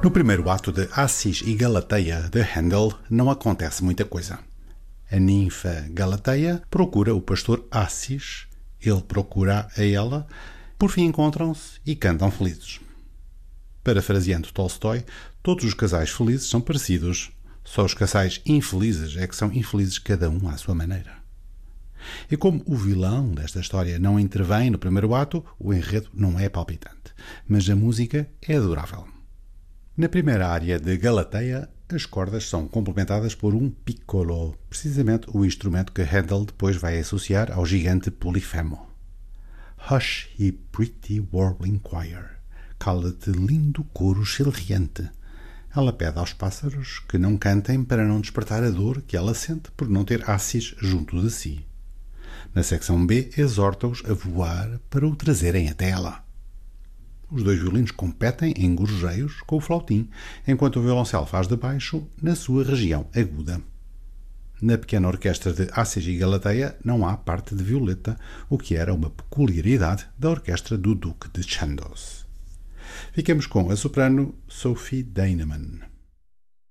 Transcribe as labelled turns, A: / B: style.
A: No primeiro ato de Assis e Galateia de Handel não acontece muita coisa. A ninfa Galateia procura o pastor Assis, ele procura a ela, por fim encontram-se e cantam felizes. Parafraseando Tolstói, todos os casais felizes são parecidos, só os casais infelizes é que são infelizes cada um à sua maneira. E como o vilão desta história não intervém no primeiro ato, o enredo não é palpitante, mas a música é adorável. Na primeira área de Galateia, as cordas são complementadas por um piccolo, precisamente o instrumento que Handel depois vai associar ao gigante Polifemo. Hush, ye pretty warbling choir, cala-te lindo coro chilreante. Ela pede aos pássaros que não cantem para não despertar a dor que ela sente por não ter Assis junto de si. Na secção B, exorta-os a voar para o trazerem até ela. Os dois violinos competem em gorjeios com o flautim, enquanto o violoncelo faz de baixo na sua região aguda. Na pequena orquestra de Assis e Galateia não há parte de violeta, o que era uma peculiaridade da orquestra do Duque de Chandos. Ficamos com a soprano Sophie Deinemann.